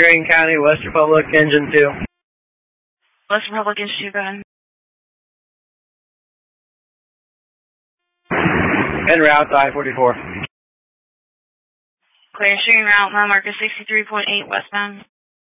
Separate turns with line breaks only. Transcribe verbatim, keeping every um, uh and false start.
Greene County, West Republic, engine two.
West Republic, engine two, go ahead.
En route, I forty-four.
Clear, shooting route, mile marker sixty-three point eight westbound.